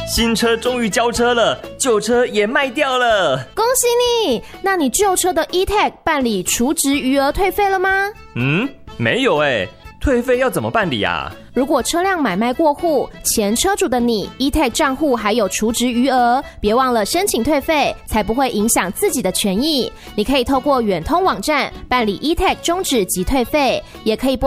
新车终于交车了，旧车也卖掉了。 恭喜你！那你旧车的 E-Tag 办理除值余额退费了吗？ 没有耶。退费要怎么办理啊？ 如果车辆买卖过户，前车主的你 E-Tag 账户还有除值余额，别忘了申请退费，才不会影响自己的权益。你可以透过远通网站办理 E-Tag 终止及退费，也可以拨